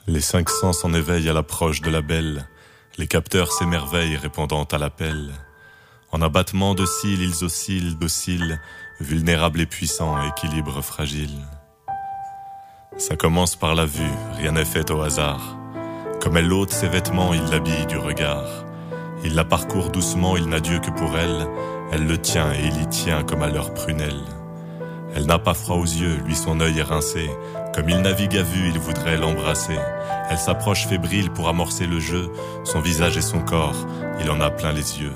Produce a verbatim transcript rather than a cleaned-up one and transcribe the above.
Les cinq sens s'en éveillent à l'approche de la belle. Les capteurs s'émerveillent répondant à l'appel. En abattement de cils, ils oscillent, dociles, vulnérables et puissants, équilibre fragile. Ça commence par la vue, rien n'est fait au hasard. Comme elle ôte ses vêtements, il l'habille du regard. Il la parcourt doucement, il n'a Dieu que pour elle. Elle le tient et il y tient comme à leurs prunelles. Elle n'a pas froid aux yeux, lui son œil est rincé. Comme il navigue à vue, il voudrait l'embrasser. Elle s'approche fébrile pour amorcer le jeu. Son visage et son corps, il en a plein les yeux.